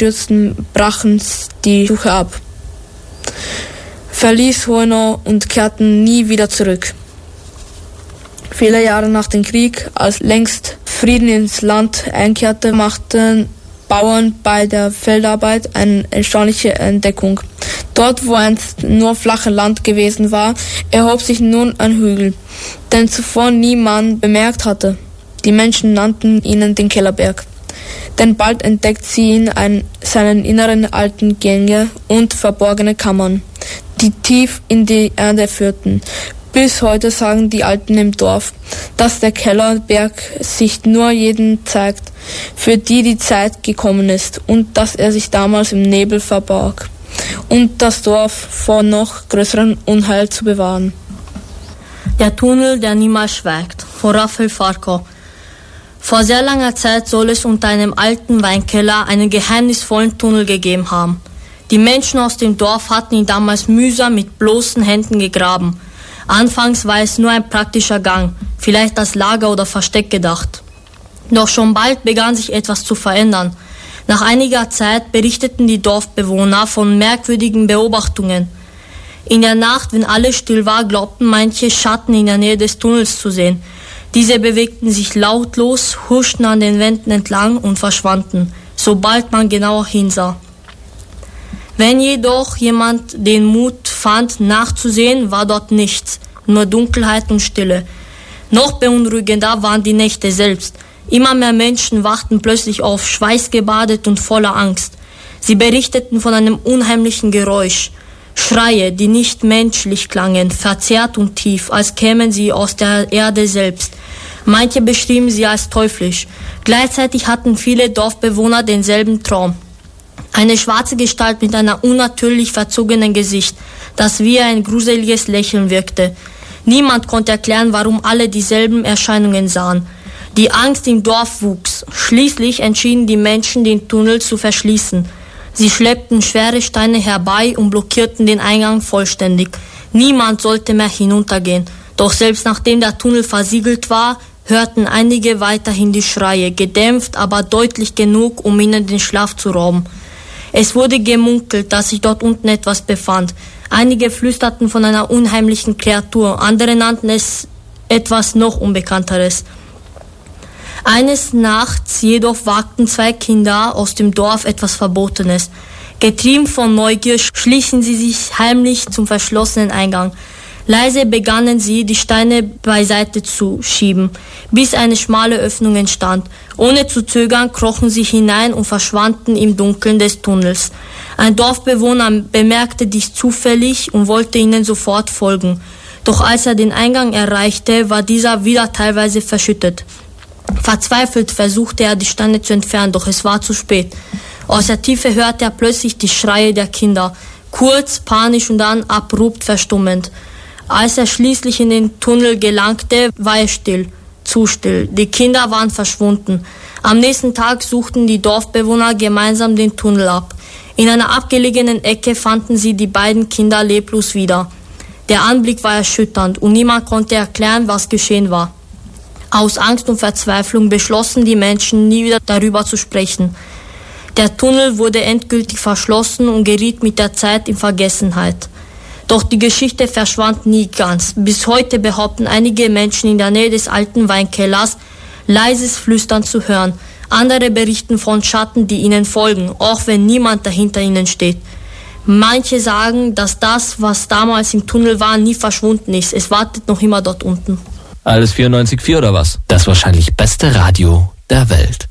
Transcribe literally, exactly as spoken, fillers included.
stürzten, brachen die Suche ab, verließ Haguenau und kehrten nie wieder zurück. Viele Jahre nach dem Krieg, als längst Frieden ins Land einkehrte, machten Bauern bei der Feldarbeit eine erstaunliche Entdeckung. Dort, wo einst nur flaches Land gewesen war, erhob sich nun ein Hügel, den zuvor niemand bemerkt hatte. Die Menschen nannten ihn den Kellerberg. Denn bald entdeckt sie in ein, seinen inneren alten Gänge und verborgene Kammern, die tief in die Erde führten. Bis heute sagen die Alten im Dorf, dass der Kellerberg sich nur jedem zeigt, für die die Zeit gekommen ist, und dass er sich damals im Nebel verbarg, und das Dorf vor noch größerem Unheil zu bewahren. Der Tunnel, der niemals schweigt, von Raphael Farko. Vor sehr langer Zeit soll es unter einem alten Weinkeller einen geheimnisvollen Tunnel gegeben haben. Die Menschen aus dem Dorf hatten ihn damals mühsam mit bloßen Händen gegraben. Anfangs war es nur ein praktischer Gang, vielleicht als Lager oder Versteck gedacht. Doch schon bald begann sich etwas zu verändern. Nach einiger Zeit berichteten die Dorfbewohner von merkwürdigen Beobachtungen. In der Nacht, wenn alles still war, glaubten manche Schatten in der Nähe des Tunnels zu sehen. Diese bewegten sich lautlos, huschten an den Wänden entlang und verschwanden, sobald man genauer hinsah. Wenn jedoch jemand den Mut fand, nachzusehen, war dort nichts, nur Dunkelheit und Stille. Noch beunruhigender waren die Nächte selbst. Immer mehr Menschen wachten plötzlich auf, schweißgebadet und voller Angst. Sie berichteten von einem unheimlichen Geräusch. Schreie, die nicht menschlich klangen, verzerrt und tief, als kämen sie aus der Erde selbst. Manche beschrieben sie als teuflisch. Gleichzeitig hatten viele Dorfbewohner denselben Traum. Eine schwarze Gestalt mit einem unnatürlich verzogenen Gesicht, das wie ein gruseliges Lächeln wirkte. Niemand konnte erklären, warum alle dieselben Erscheinungen sahen. Die Angst im Dorf wuchs. Schließlich entschieden die Menschen, den Tunnel zu verschließen. Sie schleppten schwere Steine herbei und blockierten den Eingang vollständig. Niemand sollte mehr hinuntergehen. Doch selbst nachdem der Tunnel versiegelt war, hörten einige weiterhin die Schreie, gedämpft, aber deutlich genug, um ihnen den Schlaf zu rauben. Es wurde gemunkelt, dass sich dort unten etwas befand. Einige flüsterten von einer unheimlichen Kreatur, andere nannten es etwas noch Unbekannteres. Eines Nachts jedoch wagten zwei Kinder aus dem Dorf etwas Verbotenes. Getrieben von Neugier schlichen sie sich heimlich zum verschlossenen Eingang. Leise begannen sie, die Steine beiseite zu schieben, bis eine schmale Öffnung entstand. Ohne zu zögern krochen sie hinein und verschwanden im Dunkeln des Tunnels. Ein Dorfbewohner bemerkte dies zufällig und wollte ihnen sofort folgen. Doch als er den Eingang erreichte, war dieser wieder teilweise verschüttet. Verzweifelt versuchte er, die Steine zu entfernen, doch es war zu spät. Aus der Tiefe hörte er plötzlich die Schreie der Kinder, kurz, panisch und dann abrupt verstummend. Als er schließlich in den Tunnel gelangte, war es still, zu still. Die Kinder waren verschwunden. Am nächsten Tag suchten die Dorfbewohner gemeinsam den Tunnel ab. In einer abgelegenen Ecke fanden sie die beiden Kinder leblos wieder. Der Anblick war erschütternd und niemand konnte erklären, was geschehen war. Aus Angst und Verzweiflung beschlossen die Menschen, nie wieder darüber zu sprechen. Der Tunnel wurde endgültig verschlossen und geriet mit der Zeit in Vergessenheit. Doch die Geschichte verschwand nie ganz. Bis heute behaupten einige Menschen in der Nähe des alten Weinkellers, leises Flüstern zu hören. Andere berichten von Schatten, die ihnen folgen, auch wenn niemand dahinter ihnen steht. Manche sagen, dass das, was damals im Tunnel war, nie verschwunden ist. Es wartet noch immer dort unten. Alles vierundneunzig Komma vier oder was? Das wahrscheinlich beste Radio der Welt.